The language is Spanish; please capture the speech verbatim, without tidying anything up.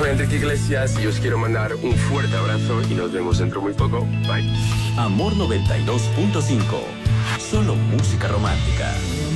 Soy Enrique Iglesias y os quiero mandar un fuerte abrazo y nos vemos dentro muy poco. Bye. Amor noventa y dos punto cinco. Solo música romántica.